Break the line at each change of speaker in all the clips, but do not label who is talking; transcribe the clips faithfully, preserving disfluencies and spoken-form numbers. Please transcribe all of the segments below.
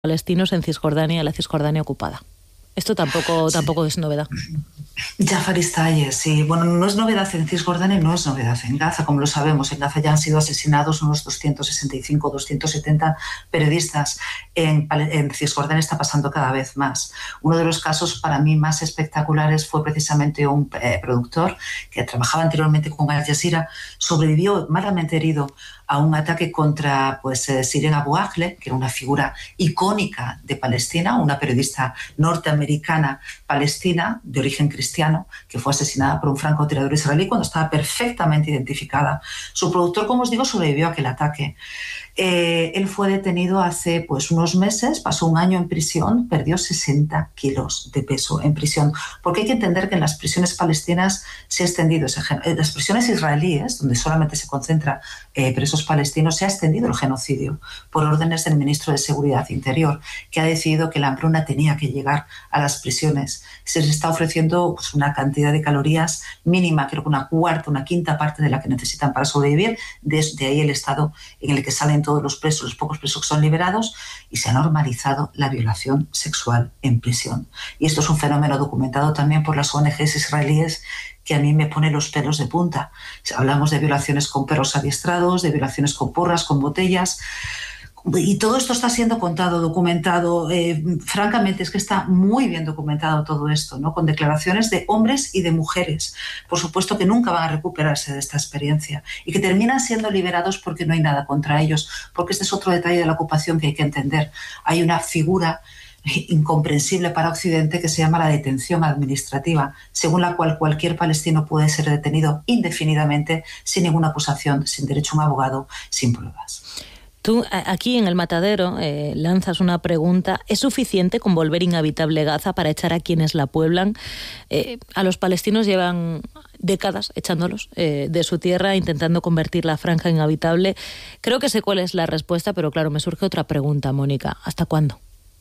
palestinos en Cisjordania, la Cisjordania ocupada. Esto tampoco, sí. tampoco es novedad.
Jafar Istayeh, sí. Bueno, no es novedad en Cisjordania, no es novedad en Gaza, como lo sabemos. En Gaza ya han sido asesinados unos doscientos sesenta y cinco, doscientos setenta periodistas. En, en Cisjordania está pasando cada vez más. Uno de los casos para mí más espectaculares fue precisamente un eh, productor que trabajaba anteriormente con Al Jazeera, sobrevivió malamente herido a un ataque contra pues, eh, Siren Abu Akleh, que era una figura icónica de Palestina, una periodista norteamericana palestina de origen cristiano, que fue asesinada por un francotirador israelí cuando estaba perfectamente identificada. Su productor, como os digo, sobrevivió a aquel ataque. Eh, él fue detenido hace pues, unos meses, pasó un año en prisión, perdió sesenta kilos de peso en prisión, porque hay que entender que en las prisiones palestinas se ha extendido ese gen- en las prisiones israelíes, donde solamente se concentra eh, presos palestinos, se ha extendido el genocidio por órdenes del ministro de Seguridad Interior, que ha decidido que la hambruna tenía que llegar a las prisiones. Se les está ofreciendo pues, una cantidad de calorías mínima, creo que una cuarta, una quinta parte de la que necesitan para sobrevivir. Desde ahí el estado en el que salen todos los presos, los pocos presos que son liberados, y se ha normalizado la violación sexual en prisión. Y esto es un fenómeno documentado también por las O N Ges israelíes que a mí me pone los pelos de punta. Hablamos de violaciones con perros adiestrados, de violaciones con porras, con botellas. Y todo esto está siendo contado, documentado. Eh, francamente, es que está muy bien documentado todo esto, ¿no? Con declaraciones de hombres y de mujeres, por supuesto, que nunca van a recuperarse de esta experiencia y que terminan siendo liberados porque no hay nada contra ellos, porque este es otro detalle de la ocupación que hay que entender. Hay una figura incomprensible para Occidente que se llama la detención administrativa, según la cual cualquier palestino puede ser detenido indefinidamente sin ninguna acusación, sin derecho a un abogado, sin pruebas.
Tú aquí en El Matadero eh, lanzas una pregunta. ¿Es suficiente con volver inhabitable Gaza para echar a quienes la pueblan? Eh, a los palestinos llevan décadas echándolos eh, de su tierra, intentando convertir la franja en habitable. Creo que sé cuál es la respuesta, pero claro, me surge otra pregunta, Mónica. ¿Hasta cuándo?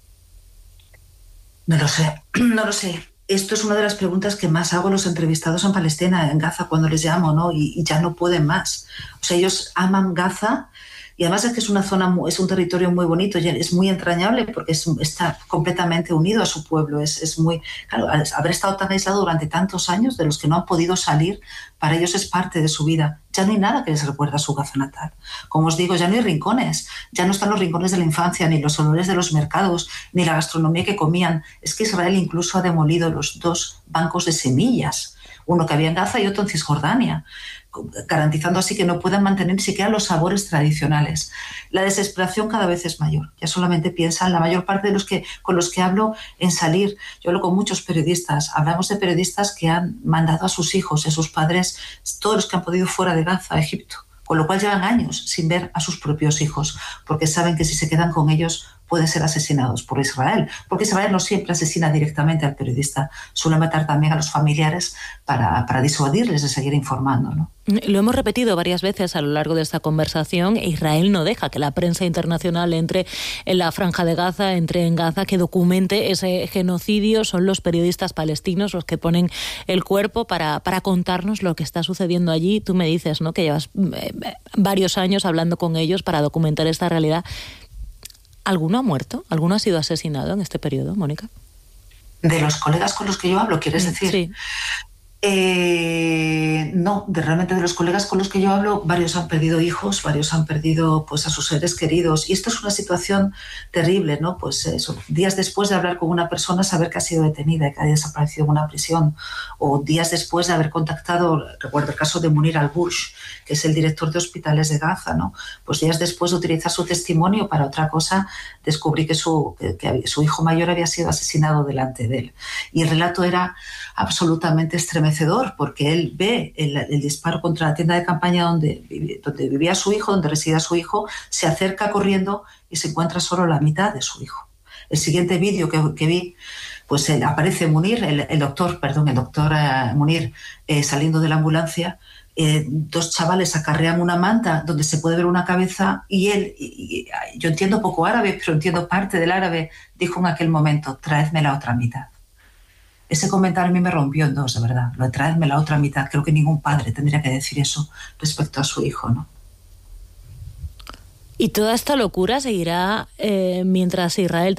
No lo sé, no lo sé. Esto es una de las preguntas que más hago a los entrevistados en Palestina, en Gaza, cuando les llamo, ¿no? Y, y ya no pueden más. O sea, ellos aman Gaza. Y además es que es una zona, es un territorio muy bonito, es muy entrañable porque es, está completamente unido a su pueblo. Es, es muy, claro, haber estado tan aislado durante tantos años, de los que no han podido salir, para ellos es parte de su vida. Ya no hay nada que les recuerda a su Gaza natal. Como os digo, ya no hay rincones, ya no están los rincones de la infancia, ni los olores de los mercados, ni la gastronomía que comían. Es que Israel incluso ha demolido los dos bancos de semillas, uno que había en Gaza y otro en Cisjordania, garantizando así que no puedan mantener ni siquiera los sabores tradicionales. La desesperación cada vez es mayor. Ya solamente piensan, la mayor parte de los que con los que hablo, en salir. Yo hablo con muchos periodistas. Hablamos de periodistas que han mandado a sus hijos y a sus padres, todos los que han podido, fuera de Gaza, a Egipto, con lo cual llevan años sin ver a sus propios hijos, porque saben que si se quedan con ellos pueden ser asesinados por Israel, porque Israel no siempre asesina directamente al periodista, suele matar también a los familiares para, para disuadirles de seguir informando, ¿no?
Lo hemos repetido varias veces a lo largo de esta conversación. Israel no deja que la prensa internacional entre en la franja de Gaza, entre en Gaza, que documente ese genocidio. Son los periodistas palestinos los que ponen el cuerpo para, para contarnos lo que está sucediendo allí. Tú me dices, ¿no?, que llevas eh, varios años hablando con ellos para documentar esta realidad. ¿Alguno ha muerto? ¿Alguno ha sido asesinado en este periodo, Mónica?
De los colegas con los que yo hablo, ¿quieres decir?
Sí.
Eh, no, de realmente de los colegas con los que yo hablo, varios han perdido hijos, varios han perdido pues a sus seres queridos, y esto es una situación terrible, ¿no? Pues eso, días después de hablar con una persona, saber que ha sido detenida y que ha desaparecido en una prisión, o días después de haber contactado, recuerdo el caso de Munir al-Bursh, que es el director de hospitales de Gaza, ¿no? Pues días después de utilizar su testimonio para otra cosa, descubrí que su, que, que su hijo mayor había sido asesinado delante de él, y el relato era absolutamente estremecedor, porque él ve el, el disparo contra la tienda de campaña donde, donde vivía su hijo, donde residía su hijo, se acerca corriendo y se encuentra solo la mitad de su hijo. El siguiente vídeo que, que vi, pues él, aparece Munir, el, el doctor, perdón, el doctor uh, Munir eh, saliendo de la ambulancia. Eh, dos chavales acarrean una manta donde se puede ver una cabeza y él, y, y, yo entiendo poco árabe, pero entiendo parte del árabe, dijo en aquel momento: traedme la otra mitad. Ese comentario a mí me rompió en dos, de verdad. Lo de traedme la otra mitad. Creo que ningún padre tendría que decir eso respecto a su hijo, ¿no?
Y toda esta locura seguirá eh, mientras Israel